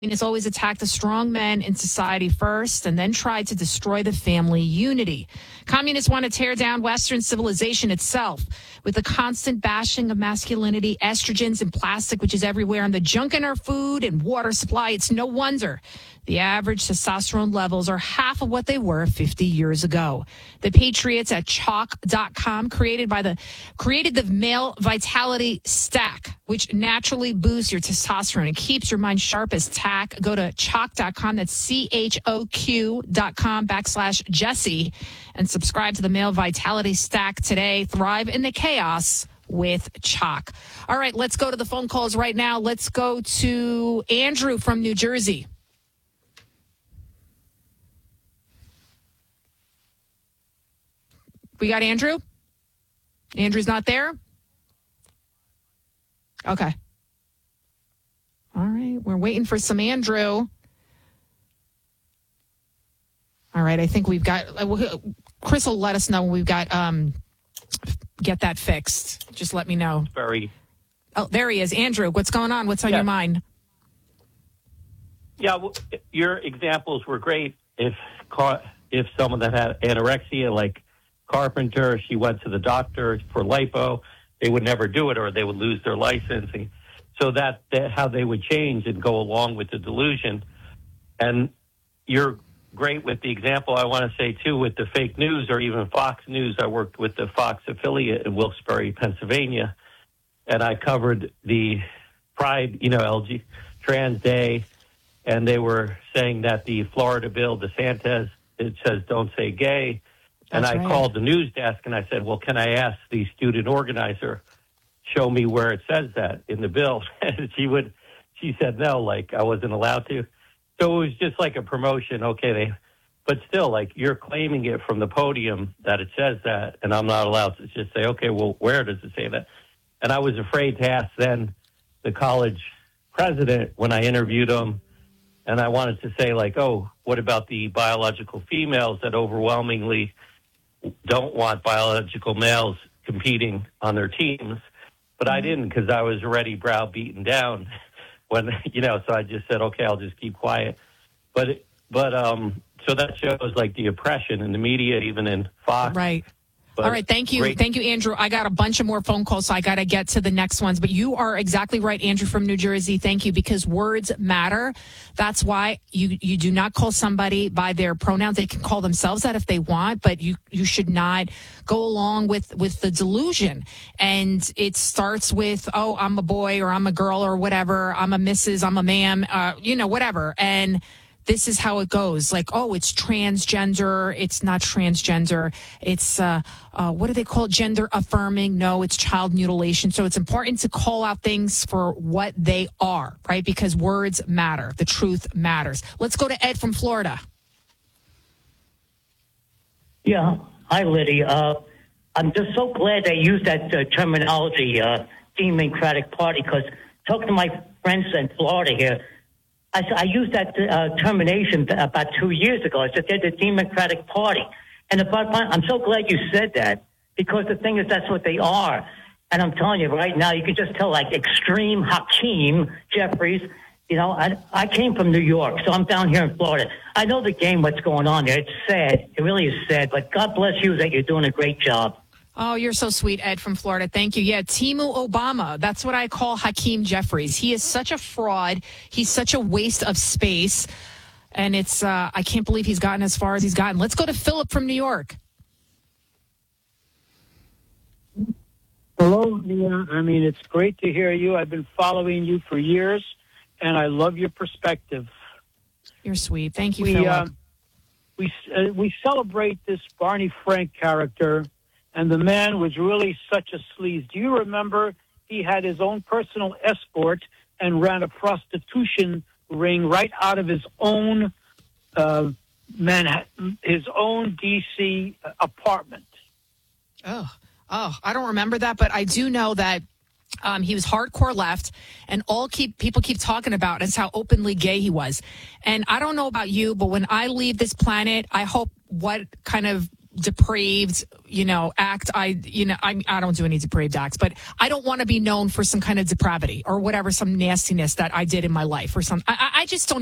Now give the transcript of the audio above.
Has always attacked the strong men in society first and then tried to destroy the family unity. Communists want to tear down Western civilization itself with the constant bashing of masculinity, estrogens, and plastic, which is everywhere, and the junk in our food and water supply. It's no wonder the average testosterone levels are half of what they were 50 years ago. The Patriots at Chalk.com created the Male Vitality Stack, which naturally boosts your testosterone and keeps your mind sharp as tack. Go to Chalk.com. That's CHOQ.com/Jesse and subscribe to the Male Vitality Stack today. Thrive in the chaos with Chalk. All right, let's go to the phone calls right now. Let's go to Andrew from New Jersey. We got Andrew? Andrew's not there? Okay. All right. We're waiting for some Andrew. All right. I think we've got, Chris will let us know when we've got, get that fixed. Just let me know. Oh, there he is. Andrew, what's going on? What's on your mind? Yeah, well, your examples were great. If someone that had anorexia, like Carpenter, she went to the doctor for lipo, they would never do it or they would lose their licensing. So that how they would change and go along with the delusion. And you're great with the example. I want to say, too, with the fake news or even Fox News. I worked with the Fox affiliate in Wilkes-Barre, Pennsylvania, and I covered the Pride, LG Trans Day, and they were saying that the Florida bill, DeSantis, it says don't say gay. And I called the news desk and I said, well, can I ask the student organizer, show me where it says that in the bill? And she said no, like I wasn't allowed to. So it was just like a promotion. Okay, but still, like you're claiming it from the podium that it says that, and I'm not allowed to just say, okay, well, where does it say that? And I was afraid to ask then the college president when I interviewed him, and I wanted to say like, oh, what about the biological females that overwhelmingly don't want biological males competing on their teams? But I didn't, because I was already browbeaten down when, so I just said, okay, I'll just keep quiet. But so that shows like the oppression in the media, even in Fox. Right. All right. Thank you. Thank you, Andrew. I got a bunch of more phone calls, so I got to get to the next ones. But you are exactly right, Andrew from New Jersey. Thank you, because words matter. That's why you do not call somebody by their pronouns. They can call themselves that if they want, but you should not go along with the delusion. And it starts with, oh, I'm a boy or I'm a girl or whatever. I'm a Mrs., I'm a ma'am, whatever. And this is how it goes. Like, oh, it's transgender. It's not transgender. It's, what do they call it? Gender affirming. No, it's child mutilation. So it's important to call out things for what they are, right? Because words matter. The truth matters. Let's go to Ed from Florida. Yeah. Hi, Liddy. I'm just so glad they used that terminology, Democratic Party, because talking to my friends in Florida here, I used that termination about 2 years ago. I said they're the Democratic Party. And I'm so glad you said that, because the thing is that's what they are. And I'm telling you right now, you can just tell like extreme Hakeem Jeffries. I came from New York, so I'm down here in Florida. I know the game, what's going on there. It's sad. It really is sad. But God bless you that you're doing a great job. Oh, you're so sweet, Ed from Florida. Thank you. Yeah, Timu Obama. That's what I call Hakeem Jeffries. He is such a fraud. He's such a waste of space. And it's, I can't believe he's gotten as far as he's gotten. Let's go to Philip from New York. Hello, Nia. It's great to hear you. I've been following you for years, and I love your perspective. You're sweet. Thank you, Philip. We celebrate this Barney Frank character, and the man was really such a sleaze. Do you remember he had his own personal escort and ran a prostitution ring right out of his own Manhattan, his own D.C. apartment? Oh, I don't remember that, but I do know that he was hardcore left, and people keep talking about is how openly gay he was. And I don't know about you, but when I leave this planet, I hope what kind of depraved, act. I don't do any depraved acts, but I don't want to be known for some kind of depravity or whatever, some nastiness that I did in my life or something. I just don't